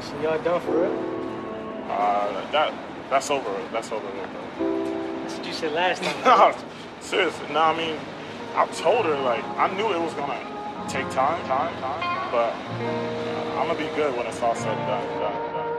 So y'all done for real? That's over. That's over with, bro. That's what you said last time. No, seriously. No, I mean, I told her, like, I knew it was gonna take time, but I'm gonna be good when it's all said and done.